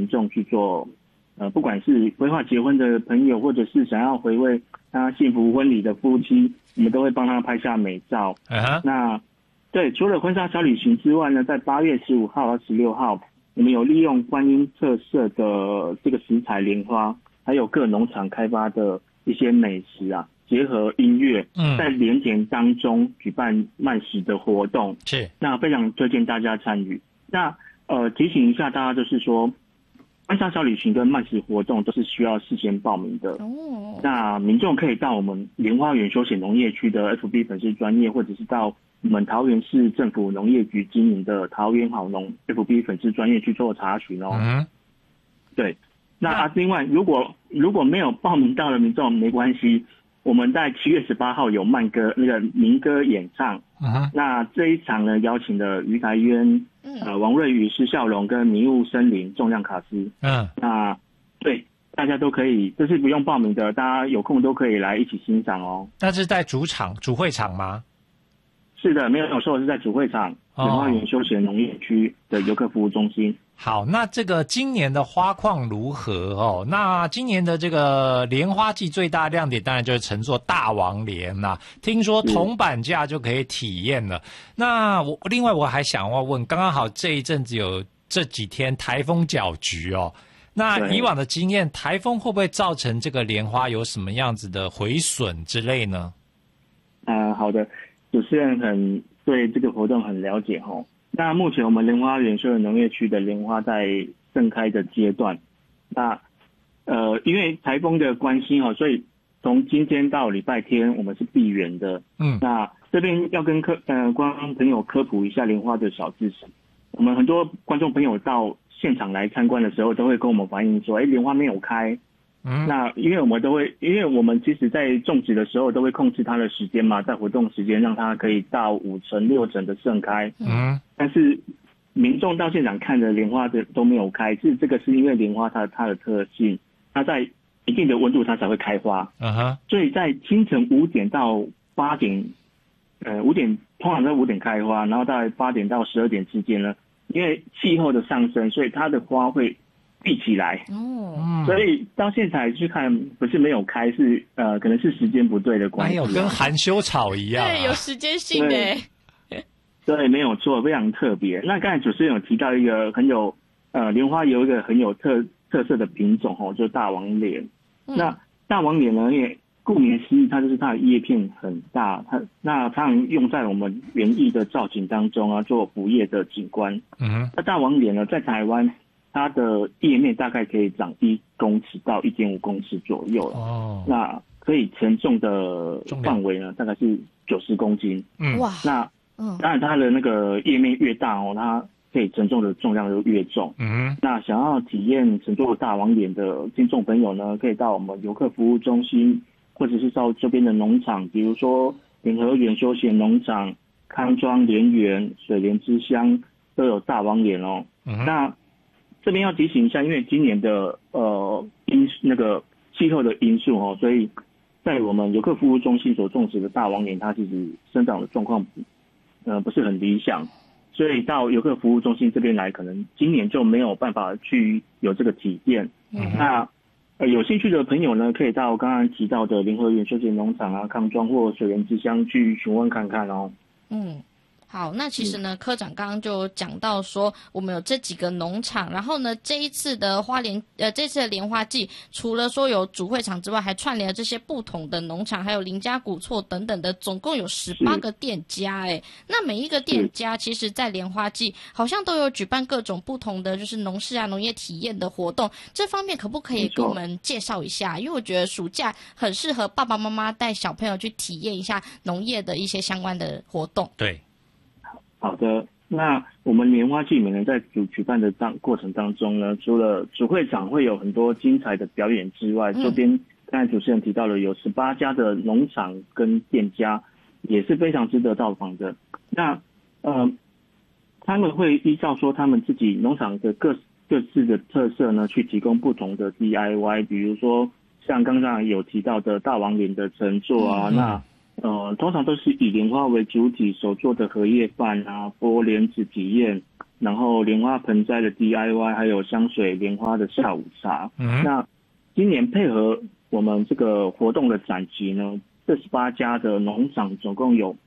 民众去做，不管是规划结婚的朋友，或者是想要回味他幸福婚礼的夫妻，我们都会帮他拍下美照。那对，除了婚纱小旅行之外呢，在8月15号和16号，我们有利用观音特色的这个食材莲花，还有各农场开发的一些美食啊，结合音乐，在莲田当中举办慢食的活动。 是， 那非常推荐大家参与。那提醒一下大家，就是说，婚纱小旅行跟慢食活动都是需要事先报名的。那民众可以到我们莲花园休闲农业区的 FB 粉丝专页，或者是到我们桃园市政府农业局经营的桃园好农 FB 粉丝专页去做查询哦。对。那另外，如果没有报名到的民众没关系，我们在7月18号有慢歌那个民歌演唱。那这一场呢，邀请了于台渊、王瑞宇、施孝荣跟迷雾森林重量卡司。那对大家都可以，这是不用报名的，大家有空都可以来一起欣赏哦。 那是在主会场吗？ 是的，没有错，是在主会场莲花园休闲农业区的游客服务中心。 好，那这个今年的花况如何哦？那今年的这个莲花季最大亮点当然就是乘坐大王莲啦，听说铜板价就可以体验了。那另外我还想要问，刚刚好这一阵子有这几天台风搅局哦，那以往的经验，台风会不会造成这个莲花有什么样子的毁损之类呢？ 好的，主持人很对这个活动很了解哦。那目前我们莲花园休闲农业区的莲花在盛开的阶段，那因为台风的关系哦，所以从今天到礼拜天我们是闭园的。那这边要跟观众朋友科普一下莲花的小知识。我们很多观众朋友到现场来参观的时候，都会跟我们反映说，莲花没有开。那因为我们其实在种植的时候都会控制它的时间嘛，在活动时间让它可以到5成6成的盛开。但是民众到现场看的莲花的都没有开，这个是因为莲花它的特性，它在一定的温度它才会开花。所以在清晨5点到8点，5点通常在5点开花，然后在8点到12点之间呢，因为气候的上升，所以它的花会闭起来。所以到现场去看，不是没有开，是可能是时间不对的关系。 跟含羞草一样。 对，有时间性的。 对，没有错，非常特别。那刚才主持人有提到一个很有莲花有一个很有特色的品种哦，就是大王莲。那大王莲呢，因为顾名思义，它就是它的叶片很大，它常用在我们园艺的造景当中啊，做补叶的景观。那大王莲呢，在台湾它的叶面大概可以长1公尺到1.5公尺左右了。那可以承重的范围呢，大概是90公斤。 哇！ 那当然它的那个叶面越大哦，它可以承重的重量就越重。那想要体验乘坐大王莲的听众朋友呢，可以到我们游客服务中心，或者是到这边的农场，比如说联合园休闲农场、康庄莲园、水莲之乡都有大王莲哦。那这边要提醒一下，因为今年的那个气候的因素哦，所以在我们游客服务中心所种植的大王莲，它其实生长的状况不是很理想，所以到游客服务中心这边来，可能今年就没有办法去有这个体验。那有兴趣的朋友呢，可以到刚刚提到的联合园休闲农场啊、康庄或水源之乡去询问看看哦。 好，那其实呢，科长刚刚就讲到说，我们有这几个农场，然后呢，这一次的这次的莲花季，除了说有主会场之外，还串联了这些不同的农场，还有林家古厝等等的，总共有18个店家。那每一个店家其实在莲花季好像都有举办各种不同的就是农事啊、农业体验的活动，这方面可不可以跟我们介绍一下？因为我觉得暑假很适合爸爸妈妈带小朋友去体验一下农业的一些相关的活动。 对。 好的，那我们莲花季每年在举办的过程当中呢，除了主会场会有很多精彩的表演之外，周边刚才主持人提到了有18家的农场跟店家，也是非常值得到访的。那他们会依照说他们自己农场的各自的特色呢，去提供不同的 DIY， 比如说像刚刚有提到的大王莲的乘坐啊，那通常都是以莲花为主体所做的荷叶饭啊、剥莲子体验， 然后莲花盆栽的 DIY， 还有香水莲花的下午茶。那今年配合我们这个活动的展期呢，48家的农场总共有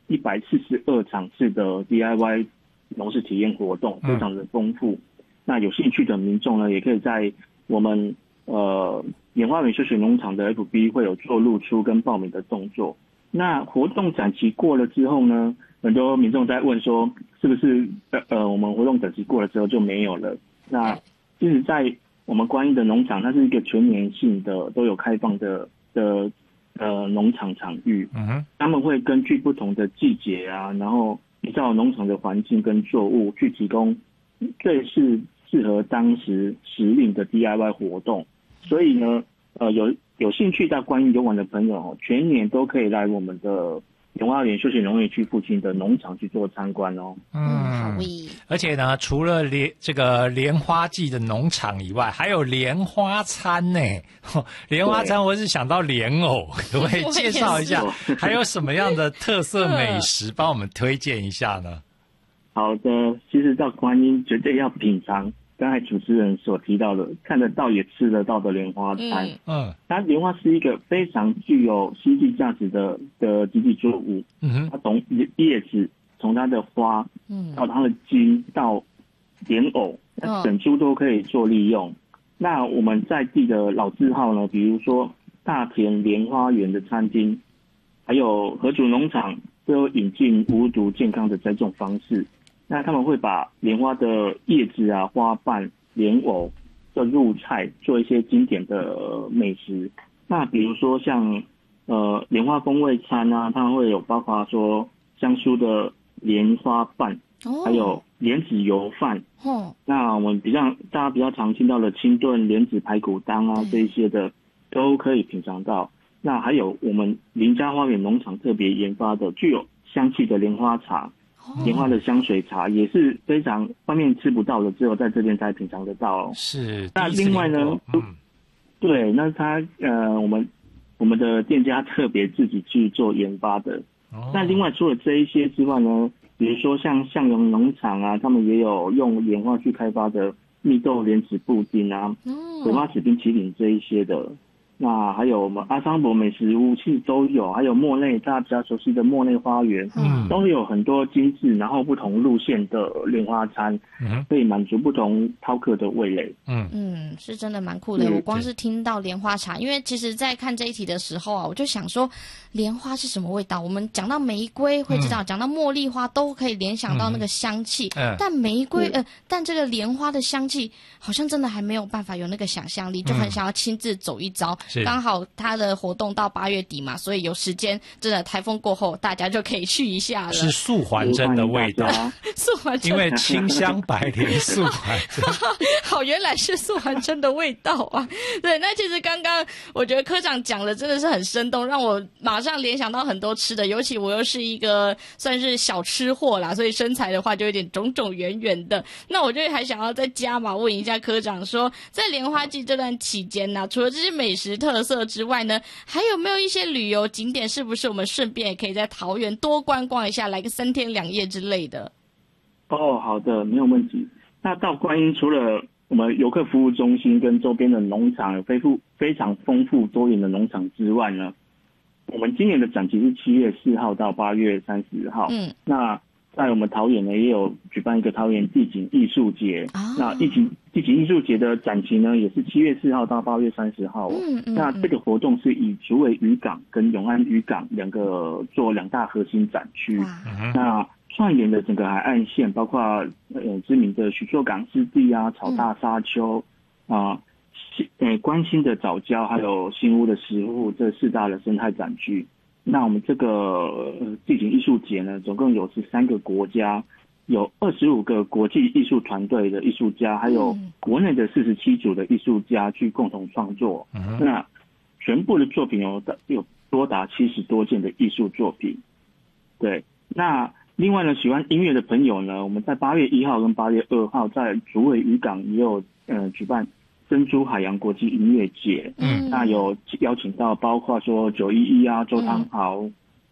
142场次的 DIY 农事体验活动，非常的丰富。那有兴趣的民众呢，也可以在我们莲花园休闲农场的 FB 会有做露出跟报名的动作。那活动展期过了之后呢，很多民众在问说，是不是我们活动展期过了之后就没有了？那其实在我们观音的农场，它是一个全年性的都有开放的农场场域。他们会根据不同的季节啊，然后依照农场的环境跟作物去提供最适合当时时令的 DIY 活动。所以呢，有兴趣到观音游玩的朋友，全年都可以来我们的莲花园休闲农业区附近的农场去做参观哦。 好而且呢，除了这个莲花季的农场以外，还有莲花餐呢。莲花餐我是想到莲藕，可不可以介绍一下还有什么样的特色美食帮我们推荐一下呢？ 好的，其实到观音绝对要品尝刚才主持人所提到的看得到也吃得到的莲花餐。它莲花是一个非常具有经济价值的经济作物。它从叶子，从它的花，到它的茎，到莲藕，整株都可以做利用。那我们在地的老字号呢，比如说大田莲花园的餐厅，还有合组农场，都有引进无毒健康的栽种方式。那他们会把莲花的叶子啊、花瓣、莲藕的入菜，做一些经典的美食。那比如说像莲花风味餐啊，它会有包括说香酥的莲花瓣，还有莲子油饭。那我们大家比较常听到的清炖莲子排骨汤啊，这一些的都可以品尝到。那还有我们林家花园农场特别研发的具有香气的莲花茶。莲花的香水茶也是非常外面吃不到的，只有在这边才品尝得到哦。 是。 那另外呢，对，那它我们的店家特别自己去做研发的。那另外除了这一些之外呢，比如说像向阳农场啊，他们也有用莲花去开发的蜜豆莲子布丁啊、葵花籽冰淇淋这一些的。那还有我们阿桑伯美食屋其实都有，还有莫内大家比较熟悉的莫内花园，都有很多精致然后不同路线的莲花餐，可以满足不同饕客的味蕾。 是真的蛮酷的。我光是听到莲花茶，因为其实在看这一题的时候啊，我就想说莲花是什么味道？我们讲到玫瑰会知道，讲到茉莉花都可以联想到那个香气，但玫瑰但这个莲花的香气好像真的还没有办法有那个想象力，就很想要亲自走一遭。刚好它的活动到8月底嘛，所以有时间，真的台风过后大家就可以去一下了。 是素还真的味道， 素还真， 因为清香白莲素还真。 好，原来是素还真的味道啊！对，那其实刚刚我觉得科长讲的真的是很生动，让我马上联想到很多吃的，尤其我又是一个算是小吃货啦，所以身材的话就有点肿肿圆圆的。那我就还想要再加码问一下科长说，在莲花季这段期间呢，除了这些美食特色之外呢，还有没有一些旅游景点，是不是我们顺便也可以在桃园多观光一下，来个3天2夜之类的？ 好的，没有问题。那到观音除了我们游客服务中心跟周边的农场有非常丰富多元的农场之外呢，我们今年的展期是7月4号到8月30号。那在我们桃园呢，也有举办一个桃园地景艺术节。那地景艺术节的展期呢，也是7月4号到8月30号。那这个活动是以竹围渔港跟永安渔港做2大核心展区。那串联的整个海岸线，包括知名的许厝港湿地啊、草大沙丘啊、关心的藻礁，还有新屋的食物，这4大的生态展区。那我们这个地景艺术节呢，总共有13个国家，有25个国际艺术团队的艺术家，还有国内的47组的艺术家去共同创作。那全部的作品有多达70多件的艺术作品。对，那另外呢，喜欢音乐的朋友呢，我们在8月1号跟8月2号在竹围渔港也有举办珍珠海洋国际音乐节。那有邀请到包括说911啊、周汤豪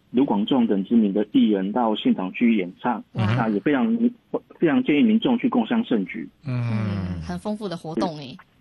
卢广仲等知名的艺人到现场去演唱，那也非常建议民众去共襄盛举。 很丰富的活动诶。